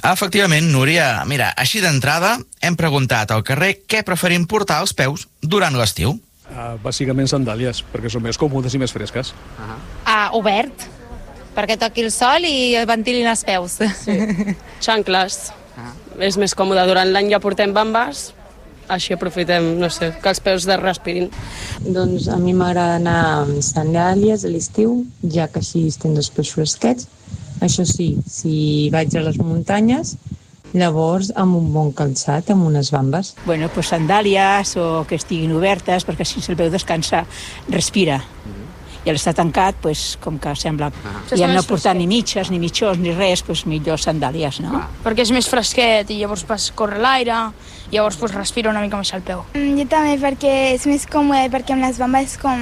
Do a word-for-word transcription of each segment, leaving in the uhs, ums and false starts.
Efectivament, Núria, mira, així d'entrada hem preguntat al carrer què preferim portar als peus durant l'estiu. Uh, bàsicament sandàlies, perquè són més còmodes i més fresques. Uh -huh. uh, obert, perquè toqui el sol i ventilin els peus. Sí. Xancles. Uh -huh. És més còmode. Durant l'any ja portem bambes, així aprofitem, no sé, que els peus de respirin. Doncs a mi m'agrada anar amb sandàlies a l'estiu, ja que així estem dos peus fresquets. Això sí, si vaig a les muntanyes, llavors amb un bon calçat, amb unes bambes. Bueno, pues sandàlies o que estiguin obertes, perquè si el peu descansa, respira. I al estar tancat, pues, com que sembla... Uh-huh. I no portar ni mitges, ni mitjons, ni res, pues, millor sandàlies, no? Uh-huh. Perquè és més fresquet i llavors pues, corre l'aire, i llavors pues, respira una mica més al peu. Mm, jo també, perquè és més còmode, perquè amb les bambes com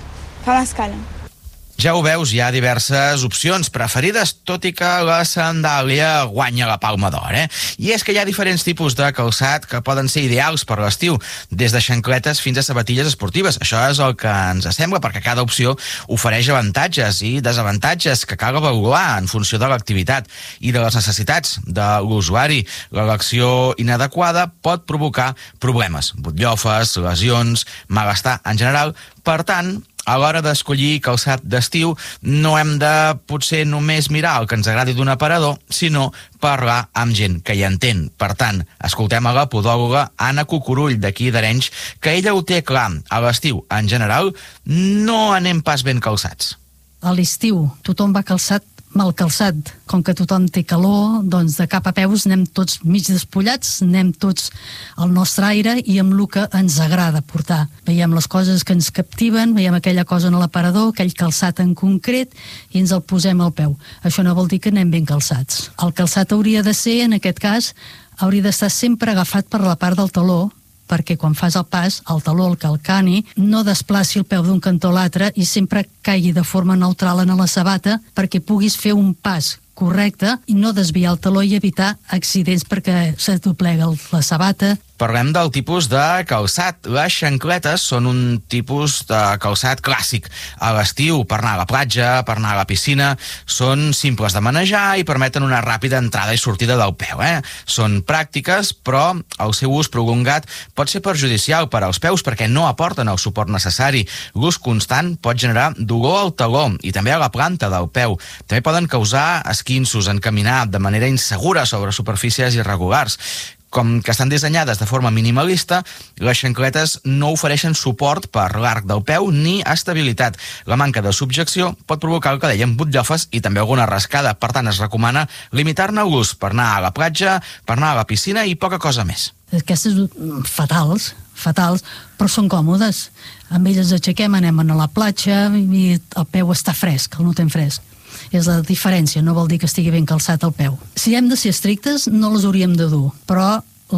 fa més calor. Ja ho veus, hi ha diverses opcions preferides, tot i que la sandàlia guanya la palma d'or, eh? I és que hi ha diferents tipus de calçat que poden ser ideals per l'estiu, des de xancletes fins a sabatilles esportives. Això és el que ens sembla, perquè cada opció ofereix avantatges i desavantatges que cal avaluar en funció de l'activitat i de les necessitats de l'usuari. L'elecció inadequada pot provocar problemes, butllofes, lesions, malestar en general. Per tant, a l'hora d'escollir calçat d'estiu, no hem de potser només mirar el que ens agradi d'un aparador, sinó parlar amb gent que hi entén. Per tant, escoltem a la podòloga Anna Cucurull, d'aquí d'Arenys, que ella ho té clar. A l'estiu, en general, no anem pas ben calçats. A l'estiu, tothom va calçat mal calçat. Com que tothom té calor, doncs de cap a peus anem tots mig despullats, anem tots al nostre aire i amb el que ens agrada portar. Veiem les coses que ens captiven, veiem aquella cosa en l'aparador, aquell calçat en concret, i ens el posem al peu. Això no vol dir que anem ben calçats. El calçat hauria de ser, en aquest cas, hauria d'estar sempre agafat per la part del taló, perquè quan fas el pas, el taló, el calcani, no desplaci el peu d'un cantó a l'altre i sempre caigui de forma neutral en la sabata perquè puguis fer un pas correcte i no desviar el taló i evitar accidents perquè se doblega la sabata. Parlem del tipus de calçat. Les xancletes són un tipus de calçat clàssic. A l'estiu, per anar a la platja, per anar a la piscina, són simples de manejar i permeten una ràpida entrada i sortida del peu. Eh? Són pràctiques, però el seu ús prolongat pot ser perjudicial per als peus perquè no aporten el suport necessari. L'ús constant pot generar dolor al taló i també a la planta del peu. També poden causar esquinços en caminar de manera insegura sobre superfícies irregulars. Com que estan dissenyades de forma minimalista, les xancletes no ofereixen suport per l'arc del peu ni estabilitat. La manca de subjecció pot provocar el que dèiem butllofes i també alguna rascada. Per tant, es recomana limitar-ne l'ús per anar a la platja, per anar a la piscina i poca cosa més. Aquestes fatals, fatals, però són còmodes. Amb elles aixequem, anem a la platja i el peu està fresc, el notem fresc. És la diferència, no vol dir que estigui ben calçat el peu. Si hem de ser estrictes, no les hauríem de dur, però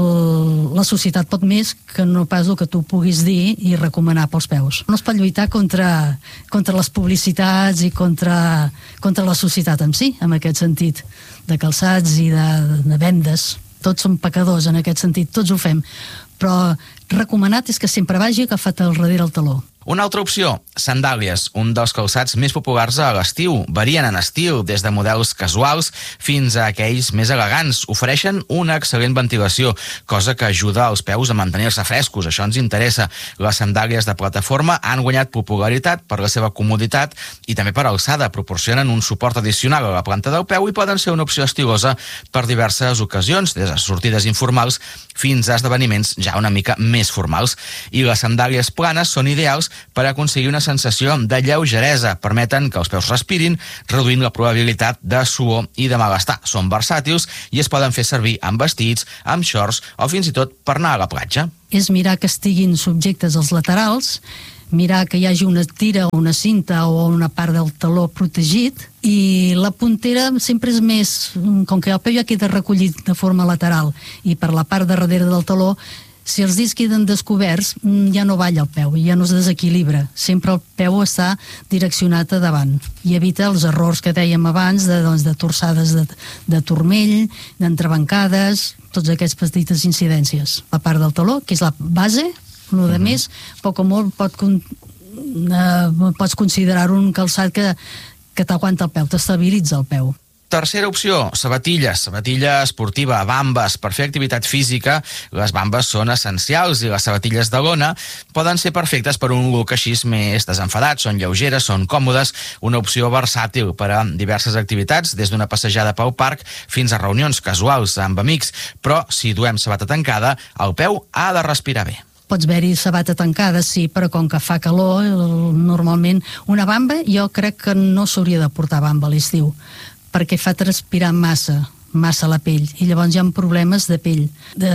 la societat pot més que no pas el que tu puguis dir i recomanar pels peus. No es pot lluitar contra, contra les publicitats i contra, contra la societat en si, en aquest sentit, de calçats i de, de vendes. Tots som pecadors en aquest sentit, tots ho fem, però recomanat és que sempre vagi agafat al darrere el taló. Una altra opció, sandàlies, un dels calçats més populars a l'estiu. Varien en estil, des de models casuals fins a aquells més elegants. Ofereixen una excel·lent ventilació, cosa que ajuda els peus a mantenir-se frescos. Això ens interessa. Les sandàlies de plataforma han guanyat popularitat per la seva comoditat i també per alçada. Proporcionen un suport addicional a la planta del peu i poden ser una opció estilosa per diverses ocasions, des de sortides informals fins a esdeveniments ja una mica més formals. I les sandàlies planes són ideals per aconseguir una sensació de lleugeresa. Permeten que els peus respirin, reduint la probabilitat de suor i de malestar. Són versàtils i es poden fer servir amb vestits, amb shorts o fins i tot per anar a la platja. És mirar que estiguin subjectes als laterals, mirar que hi hagi una tira o una cinta o una part del taló protegit, i la puntera sempre és més, com que el peu ja queda recollit de forma lateral i per la part de darrere del taló, si els dits queden descoberts, ja no balla el peu, ja no es desequilibra. Sempre el peu està direccionat a davant i evita els errors que dèiem abans de, doncs, de torçades de, de turmell, d'entrebancades, tots aquests petites incidències. La part del taló, que és la base, el de més, poc o molt pot, eh, pots considerar un calçat que, que t'aguanta el peu, t'estabilitza el peu. Tercera opció, sabatilles, sabatilla esportiva, bambes. Per fer activitat física, les bambes són essencials i les sabatilles de lona poden ser perfectes per un look així més desenfadat, són lleugeres, són còmodes, una opció versàtil per a diverses activitats, des d'una passejada pel parc fins a reunions casuals amb amics, però si duem sabata tancada, el peu ha de respirar bé. Pots haver-hi sabata tancada, sí, però com que fa calor, normalment una bamba, jo crec que no s'hauria de portar bamba a l'estiu, perquè fa transpirar massa, massa la pell, i llavors hi ha problemes de pell, de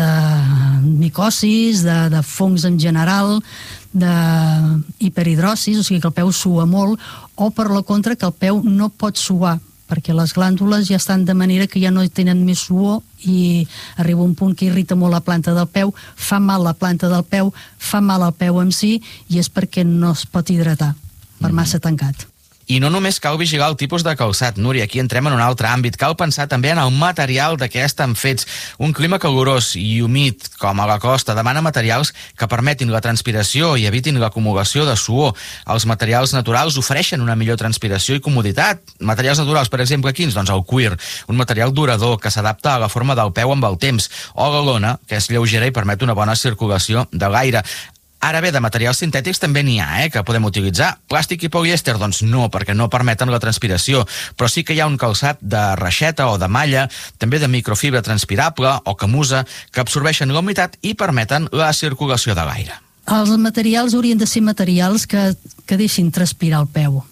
micosis, de, de fongs en general, de hiperhidrosis, o sigui que el peu sua molt, o per la contra que el peu no pot suar, perquè les glàndules ja estan de manera que ja no tenen més suor i arriba un punt que irrita molt la planta del peu, fa mal la planta del peu, fa mal al peu en si, i és perquè no es pot hidratar per massa tancat. I no només cal vigilar el tipus de calçat, Núria, aquí entrem en un altre àmbit. Cal pensar també en el material de què estan fets. Un clima calorós i humit, com a la costa, demana materials que permetin la transpiració i evitin l'acumulació de suor. Els materials naturals ofereixen una millor transpiració i comoditat. Materials naturals, per exemple, quins? Doncs el cuir, un material durador que s'adapta a la forma del peu amb el temps, o la lona, que és lleugera i permet una bona circulació de l'aire. Ara bé, de materials sintètics també n'hi ha, eh, que podem utilitzar. Plàstic i polièster, doncs no, perquè no permeten la transpiració, però sí que hi ha un calçat de reixeta o de malla, també de microfibra transpirable o camusa, que absorbeixen la humitat i permeten la circulació de l'aire. Els materials haurien de ser materials que, que deixin transpirar el peu.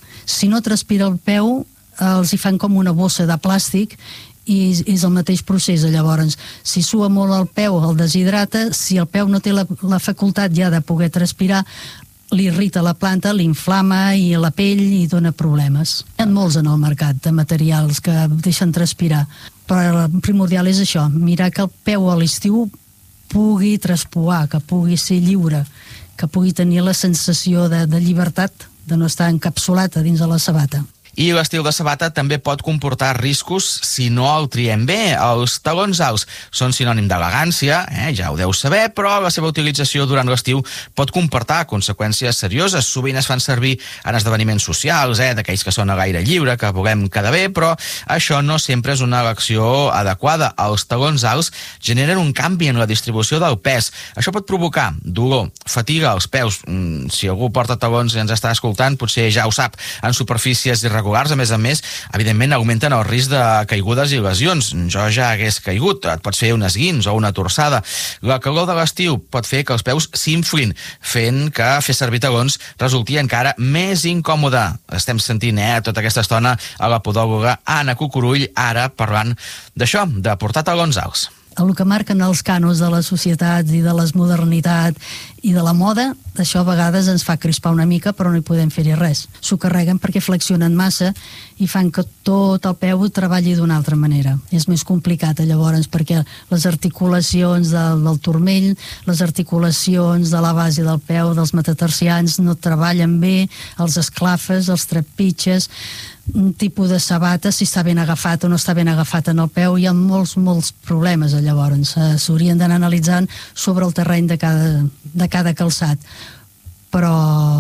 Si no transpira el peu, els hi fan com una bossa de plàstic i és el mateix procés. Llavors, si sua molt el peu, el deshidrata, si el peu no té la, la facultat ja de poder transpirar, li irrita la planta, l'inflama i la pell i dona problemes. Hi ha molts en el mercat de materials que deixen transpirar, però el primordial és això, mirar que el peu a l'estiu pugui traspuar, que pugui ser lliure, que pugui tenir la sensació de, de llibertat, de no estar encapsulat a dins de la sabata. I l'estil de sabata també pot comportar riscos si no el triem bé. Els talons alts són sinònim d'elegància, eh, ja ho deu saber, però la seva utilització durant l'estiu pot comportar conseqüències serioses. Sovint es fan servir en esdeveniments socials, eh, d'aquells que són a l'aire lliure, que volem quedar bé, però això no sempre és una elecció adequada. Els talons alts generen un canvi en la distribució del pes. Això pot provocar dolor, fatiga als peus. Si algú porta talons i ens està escoltant, potser ja ho sap, en superfícies irregulars. A més a més, evidentment augmenten el risc de caigudes i lesions. Jo ja hagués caigut, et pots fer un esguins o una torçada. La calor de l'estiu pot fer que els peus s'inflin, fent que fer servir talons resulti encara més incòmode. Estem sentint eh, tota aquesta estona a la podòloga Anna Cucurull, ara parlant d'això, de portar talons alts. El que marquen els cànons de la societat i de les modernitat i de la moda, això a vegades ens fa crispar una mica, però no hi podem fer-hi res. S'ho carreguen perquè flexionen massa i fan que tot el peu treballi d'una altra manera. És més complicat, llavors, perquè les articulacions del, del turmell, les articulacions de la base del peu, dels metatarsians, no treballen bé, els esclafes, els trepitges, un tipus de sabata, si està ben agafat o no està ben agafat en el peu, hi ha molts, molts problemes, llavors. S'haurien d'anar analitzant sobre el terreny de cada, de cada calçat. Però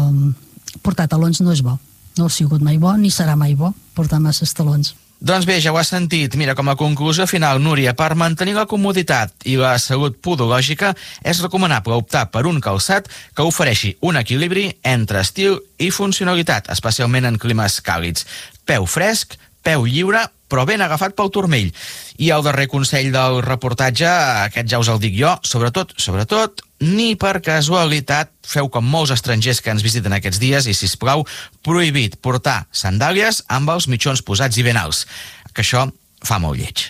portar talons no és bo. No ha sigut mai bo, ni serà mai bo portar masses talons. Doncs bé, ja ho has sentit. Mira, com a conclusió final, Núria, per mantenir la comoditat i la salut podològica és recomanable optar per un calçat que ofereixi un equilibri entre estil i funcionalitat, especialment en climes càlids. Peu fresc, peu lliure, però ben agafat pel turmell. I el darrer consell del reportatge, aquest ja us el dic jo, sobretot, sobretot, ni per casualitat feu com molts estrangers que ens visiten aquests dies i, sisplau, prohibit portar sandàlies amb els mitjons posats i ben alts, que això fa molt lleig.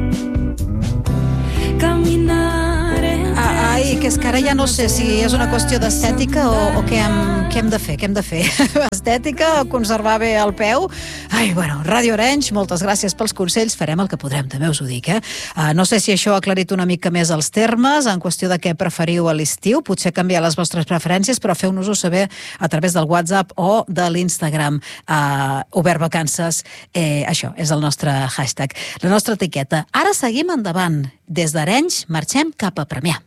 Ai, que és que ara ja no sé si és una qüestió d'estètica o, o què, hem, què hem de fer, què hem de fer. Estètica, conservar bé el peu. Ai, bueno, Ràdio Arenys, moltes gràcies pels consells, farem el que podrem, també us ho dic, eh? Uh, no sé si això ha aclarit una mica més els termes, en qüestió de què preferiu a l'estiu, potser canviar les vostres preferències, però feu-nos-ho saber a través del WhatsApp o de l'Instagram. Uh, Obert Vacances, eh, això, és el nostre hashtag, la nostra etiqueta. Ara seguim endavant. Des d'Arenys marxem cap a Premià.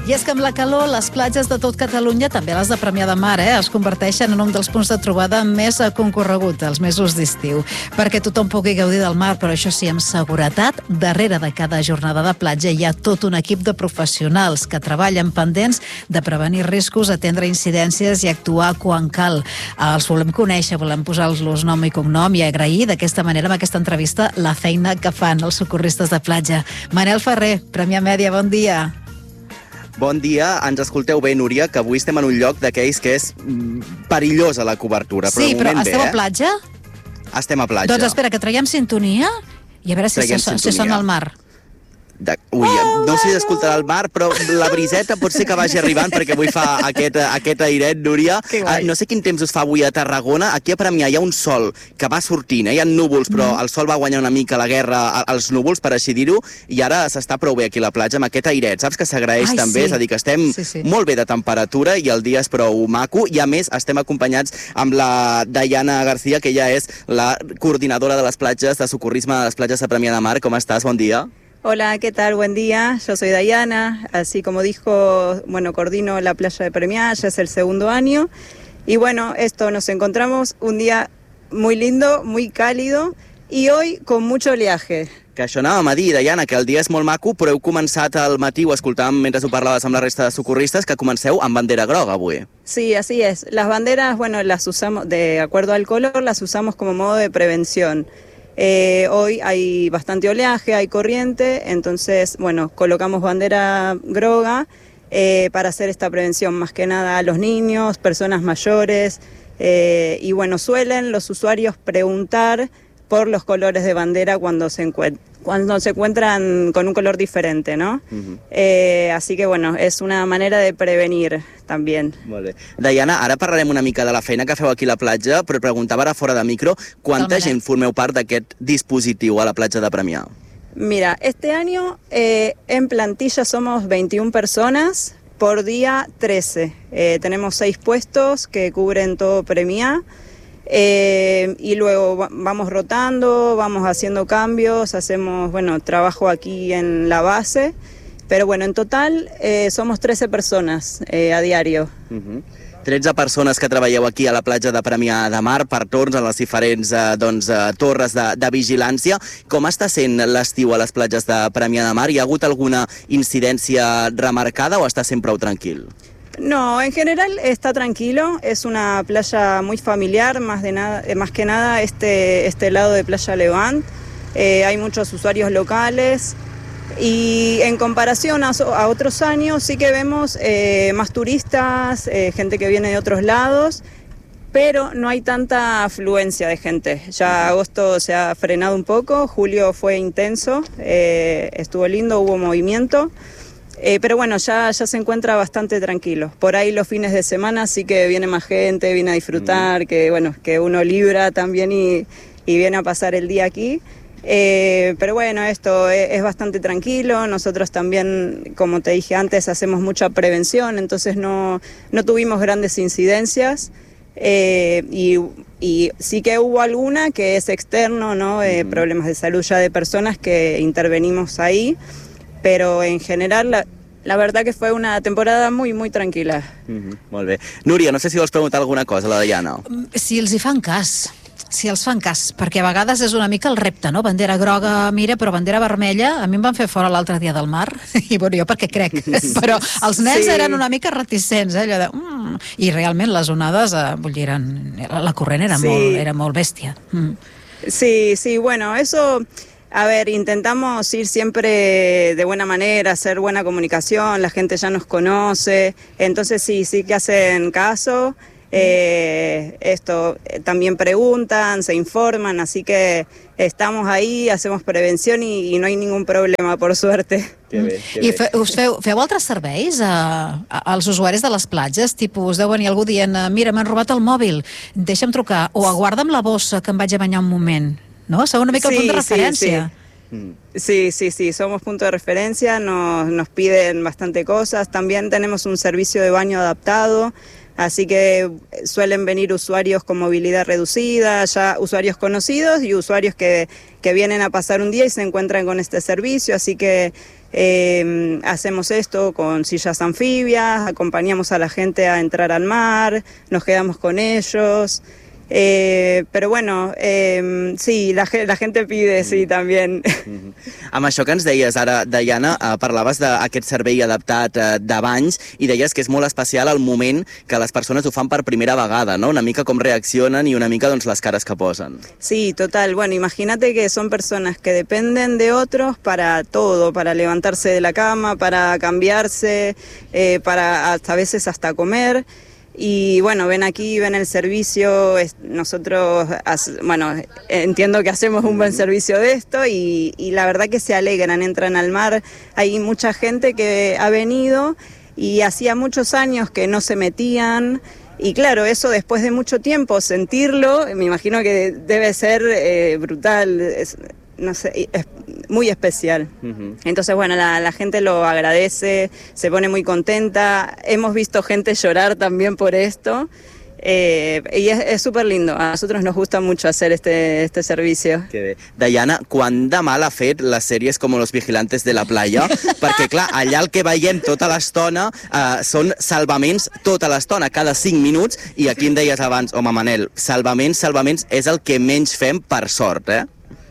I és que amb la calor, les platges de tot Catalunya, també les de Premià de Mar, eh, es converteixen en un dels punts de trobada més concorregut els mesos d'estiu, perquè tothom pugui gaudir del mar, però això sí, amb seguretat. Darrere de cada jornada de platja hi ha tot un equip de professionals que treballen pendents de prevenir riscos, atendre incidències i actuar quan cal. Els volem conèixer, volem posar-los nom i cognom i agrair d'aquesta manera, amb aquesta entrevista, la feina que fan els socorristes de platja. Manel Ferrer, Premià Mèdia, bon dia. Bon dia, ens escolteu bé, Núria, que avui estem en un lloc d'aquells que és perillosa la cobertura. Sí, però, però esteu bé, a platja? Estem a platja. Doncs espera, que traiem sintonia i a veure si, si, si sona el mar. De... Ui, no sé si escoltarà el mar, però la briseta pot ser que vagi arribant, perquè avui fa aquest, aquest airet, Núria. Uh, no sé quin temps us fa avui a Tarragona. Aquí a Premià hi ha un sol que va sortint, eh? Hi ha núvols, però mm. el sol va guanyar una mica la guerra als núvols, per així dir-ho, i ara s'està prou bé aquí a la platja amb aquest airet. Saps que s'agraeix també? Sí. És a dir, que estem sí, sí. molt bé de temperatura i el dia és prou maco, i a més estem acompanyats amb la Dayana García, que ella és la coordinadora de les platges de socorrisme de les platges de Premià de Mar. Com estàs? Bon dia. Hola, ¿qué tal? Buen día. Yo soy Dayana, así como dijo, bueno, coordino la playa de Premià, ya es el segundo año. Y bueno, esto, nos encontramos un día muy lindo, muy cálido y hoy con mucho oleaje. Que això anàvem a dir, Dayana, que el dia és molt maco, però heu començat al matí, ho escoltàvem mentre ho parlaves amb la resta de socorristes, que comenceu amb bandera groga avui. Sí, así es. Las banderas, bueno, las usamos, de acuerdo al color, las usamos como modo de prevención. Eh, hoy hay bastante oleaje, hay corriente, entonces, bueno, colocamos bandera groga eh, para hacer esta prevención, más que nada a los niños, personas mayores, eh, y bueno, suelen los usuarios preguntar por los colores de bandera cuando se encuentran. cuando se encuentran con un color diferente, ¿no? Uh-huh. eh, así que, bueno, és una manera de prevenir, també. Molt bé. Dayana, ara parlarem una mica de la feina que feu aquí a la platja, però preguntava ara fora de micro, ¿quanta Totalment. gent formeu part d'aquest dispositiu a la platja de Premià? Mira, este año eh, en plantilla somos veintiuna personas, por día trece. Eh, tenemos seis puestos que cubren todo Premià. Eh, y luego vamos rotando, vamos haciendo cambios, hacemos, bueno, trabajo aquí en la base, pero bueno, en total eh, somos trece personas eh, a diario. Uh-huh. tretze persones que treballeu aquí a la platja de Premià de Mar per torns en les diferents eh, doncs, eh, torres de, de vigilància. Com està sent l'estiu a les platges de Premià de Mar? Hi ha hagut alguna incidència remarcada o està sent prou tranquil? No, en general está tranquilo, es una playa muy familiar, más, de nada, más que nada este, este lado de Playa Levant, eh, hay muchos usuarios locales y en comparación a, a otros años sí que vemos eh, más turistas, eh, gente que viene de otros lados, pero no hay tanta afluencia de gente. Ya agosto se ha frenado un poco, julio fue intenso, eh, estuvo lindo, hubo movimiento. Eh, pero bueno, ya, ya se encuentra bastante tranquilo. Por ahí los fines de semana sí que viene más gente, viene a disfrutar, mm. que bueno, que uno libra también y, y viene a pasar el día aquí. Eh, pero bueno, esto es, es bastante tranquilo. Nosotros también, como te dije antes, hacemos mucha prevención, entonces no, no tuvimos grandes incidencias. Eh, y, y sí que hubo alguna que es externo, ¿no? Eh, mm. Problemas de salud ya de personas que intervenimos ahí. Pero en general la, la verdad que fue una temporada muy, muy tranquil·la. Mm-hmm. Molt bé. Núria, no sé si vols preguntar alguna cosa a la Dayana. Si els hi fan cas, si els fan cas, perquè a vegades és una mica el repte, no? Bandera groga, mira, però bandera vermella, a mi em van fer fora l'altre dia del mar, i bueno, jo perquè crec, però els nens sí. eren una mica reticents, eh? Allò de... Mm, i realment les onades, eh, vull dir, eren, la corrent era, sí. molt, era molt bèstia. Mm. Sí, sí, bueno, eso... A ver, intentamos ir siempre de buena manera, hacer buena comunicación, la gente ya nos conoce, entonces sí, sí que hacen caso, eh, esto eh, también preguntan, se informan, así que estamos ahí, hacemos prevención y, y no hay ningún problema, por suerte. Que bé, que bé. I fe, us feu, feu altres serveis a, a, als usuaris de les platges? Tipus, deu venir algú dient, mira, m'han robat el mòbil, deixa'm trucar, o aguarda'm la bossa que em vaig a banyar un moment. ¿No? Son una mica sí, punto de referencia. Sí, sí. sí, sí, sí, somos punto de referencia, nos, nos piden bastante cosas. También tenemos un servicio de baño adaptado, Así que suelen venir usuarios con movilidad reducida, ya usuarios conocidos y usuarios que, que vienen a pasar un día y se encuentran con este servicio. Así que eh, hacemos esto con sillas anfibias, acompañamos a la gente a entrar al mar, nos quedamos con ellos. Eh, però bueno, eh, sí, la, la gente pide, sí, també. Mm-hmm. Amb això que ens deies ara, Diana, eh, parlaves d'aquest servei adaptat eh, de banys i deies que és molt especial el moment que les persones ho fan per primera vegada, ¿no? Una mica com reaccionen i una mica doncs, les cares que posen. Sí, total. Bueno, imagínate que son personas que dependen de otros para todo, para levantarse de la cama, para cambiarse, eh, para hasta a veces hasta comer. Y bueno, ven aquí, ven el servicio, nosotros, bueno, entiendo que hacemos un buen servicio de esto y, y la verdad que se alegran, entran al mar. Hay mucha gente que ha venido y hacía muchos años que no se metían y claro, eso después de mucho tiempo, sentirlo, me imagino que debe ser eh, brutal, es, no sé, es muy especial. Uh-huh. Entonces, bueno, la, la gente lo agradece, se pone muy contenta. Hemos visto gente llorar también por esto. Eh, y és súper lindo. A nosotros nos gusta mucho hacer este, este servicio. Que bé. Diana, quant de mal ha fet les sèries com Los Vigilantes de la Playa? Perquè, clar, allà el que veiem tota l'estona eh, són salvaments tota l'estona, cada cinc minuts, i aquí em deies abans, home, Manel, salvaments, salvaments, és el que menys fem per sort, eh?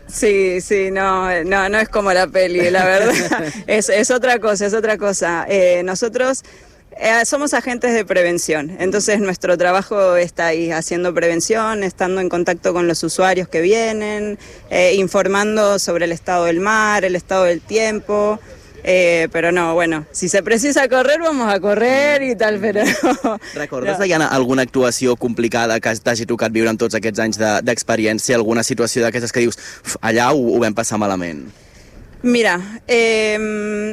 Sí, sí, no, no, no es como la peli, la verdad. es, es otra cosa, es otra cosa. Eh, nosotros eh, somos agentes de prevención, entonces nuestro trabajo está ahí, haciendo prevención, estando en contacto con los usuarios que vienen, eh, informando sobre el estado del mar, el estado del tiempo. Eh, però no, bueno, si se precisa correr, vamos a correr i tal, però no. Recordes, no. Diana, alguna actuació complicada que t'hagi tocat viure en tots aquests anys d'experiència, de, alguna situació d'aquestes que dius, allà ho, ho vam passar malament? Mira, eh,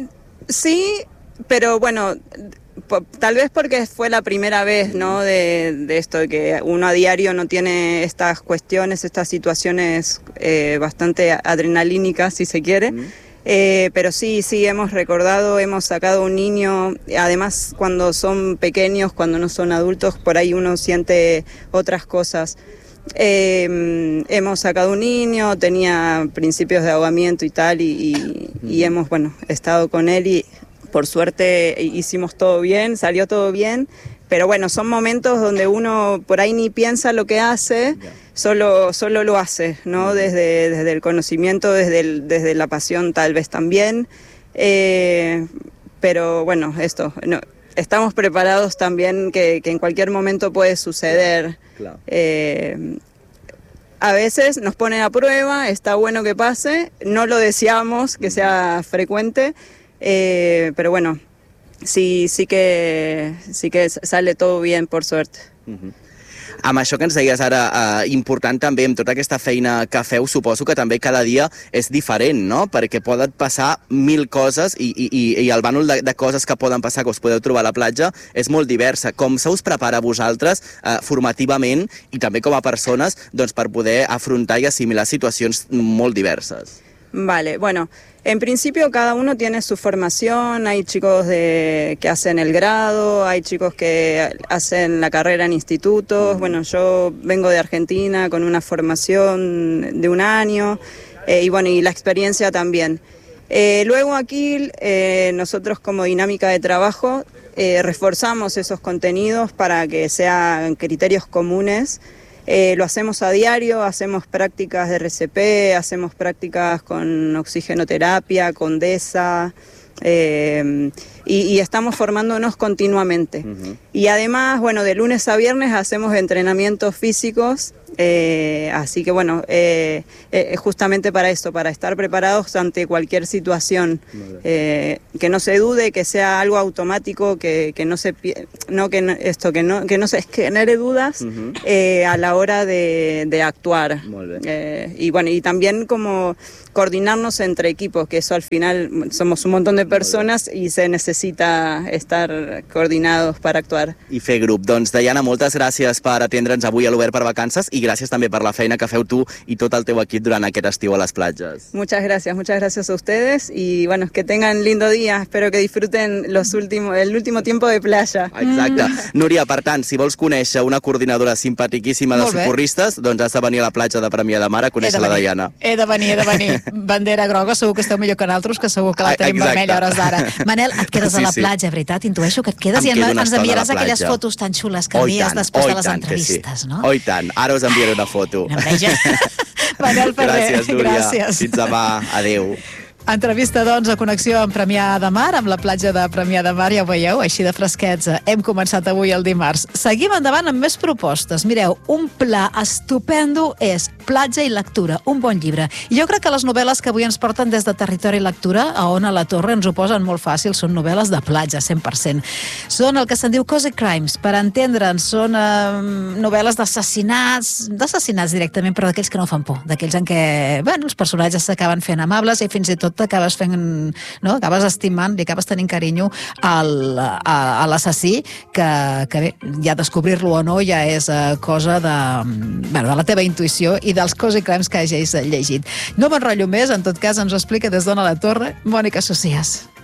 sí, pero bueno, tal vez porque fue la primera vez, ¿no? De, de esto, de que uno a diario no tiene estas cuestiones, estas situaciones eh, bastante adrenalínicas, si se quiere. Mm. Eh, pero sí, sí, hemos recordado, hemos sacado un niño, además cuando son pequeños, cuando no son adultos, por ahí uno siente otras cosas. Eh, hemos sacado un niño, tenía principios de ahogamiento y tal, y, y, y hemos, bueno, estado con él y por suerte hicimos todo bien, salió todo bien. Pero bueno, son momentos donde uno por ahí ni piensa lo que hace, solo, solo lo hace, ¿no? Desde, desde el conocimiento, desde, el, desde la pasión tal vez también. Eh, pero bueno, esto, no, estamos preparados también que, que en cualquier momento puede suceder. Claro. Eh, a veces nos ponen a prueba, está bueno que pase, no lo deseamos que sea frecuente, eh, pero bueno. Sí, sí que, sí que sale todo bien, por suerte. Uh-huh. Amb això que ens deies ara, eh, important també, amb tota aquesta feina que feu, suposo que també cada dia és diferent, no? Perquè poden passar mil coses i, i, i el bànol de, de coses que poden passar, que us podeu trobar a la platja, és molt diversa. Com se us prepara a vosaltres eh, formativament i també com a persones doncs, per poder afrontar i assimilar situacions molt diverses? Vale, bueno, en principio cada uno tiene su formación, hay chicos de, que hacen el grado, hay chicos que hacen la carrera en institutos, bueno, yo vengo de Argentina con una formación de un año eh, y bueno, y la experiencia también. Eh, luego aquí eh, nosotros como dinámica de trabajo eh, reforzamos esos contenidos para que sean criterios comunes. Eh, lo hacemos a diario, hacemos prácticas de R C P, hacemos prácticas con oxigenoterapia, con DESA, eh, y, y estamos formándonos continuamente. Uh-huh. Y además, bueno, de lunes a viernes hacemos entrenamientos físicos, eh, así que bueno, eh, eh, justamente para esto, para estar preparados ante cualquier situación, eh, que no se dude, que sea algo automático, que, que no se no que no, esto que no que no se genere dudas uh-huh. eh, a la hora de, de actuar. Eh, y bueno, y también como coordinarnos entre equipos, que eso al final somos un montón de personas i se necessita estar coordinados per actuar. I fer grup. Doncs, Diana, moltes gràcies per atendre'ns avui a l'Obert per Vacances i gràcies també per la feina que feu tu i tot el teu equip durant aquest estiu a les platges. Muchas gracias, muchas gracias a ustedes y bueno, que tengan lindo día. Espero que disfruten los últimos, el último tiempo de playa. Exacte. Mm. Núria, per tant, si vols conèixer una coordinadora simpaticíssima de socorristes, doncs has de venir a la platja de Premià de Mar a conèixer la Diana. He de venir, he de venir. Bandera groga, segur que esteu millor que nosaltres, que segur que la tenim vermella a hores d'ara. Manel, et quedes sí, a la platja, sí. veritat? Intueixo que et quedes em i ens enviaràs aquelles fotos tan xules que envies oh, després oh, de les entrevistes, sí. no? Oh, i tant. Ara us enviaré una foto. Manel Ferrer, gràcies, Núria. Gràcies. Fins demà. Adéu. Entrevista, doncs, a Connexió amb Premià de Mar, amb la platja de Premià de Mar, ja ho veieu, així de fresquets. Hem començat avui el dimarts. Seguim endavant amb més propostes. Mireu, un pla estupendo és Platja i lectura, un bon llibre. I jo crec que les novel·les que avui ens porten des de Territori Lectura, a Ona la Torre, ens ho posen molt fàcil. Són novel·les de platja, cent per cent. Són el que se'n diu Cozy Crimes, per entendre'ns. Són eh, novel·les d'assassinats, d'assassinats directament, però d'aquells que no fan por, d'aquells en què, bueno, els personatges s'acaben fent amables i fins i tot acabes fent, no? acabes estimant, li acabes tenint carinyo al, a, a l'assassí, que, que bé, ja descobrir-lo o no ja és uh, cosa de, bueno, de la teva intuïció i dels Cozy Crimes que hagis llegit. No m'enrotllo més, en tot cas ens ho explica des d'Ona la Torre Mònica Socias.